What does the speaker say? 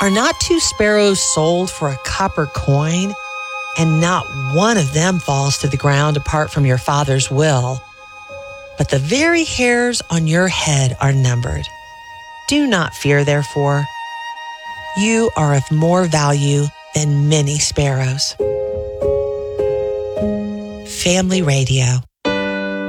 Are not two sparrows sold for a copper coin? And not one of them falls to the ground apart from your Father's will. But the very hairs on your head are numbered. Do not fear, therefore. You are of more value than many sparrows. Family Radio.